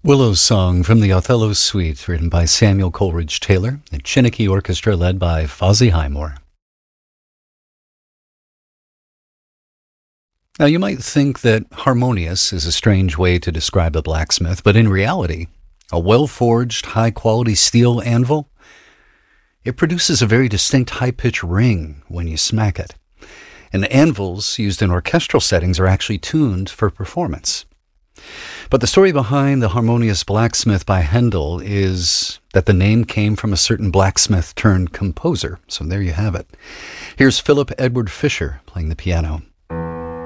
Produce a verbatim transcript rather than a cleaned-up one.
Willow's Song from the Othello Suite, written by Samuel Coleridge Taylor, the Chinnicky Orchestra led by Fozzie Highmore. Now, you might think that harmonious is a strange way to describe a blacksmith, but in reality, a well-forged, high-quality steel anvil, it produces a very distinct high-pitched ring when you smack it. And anvils used in orchestral settings are actually tuned for performance. But the story behind the Harmonious Blacksmith by Handel is that the name came from a certain blacksmith turned composer. So there you have it. Here's Philip Edward Fisher playing the piano.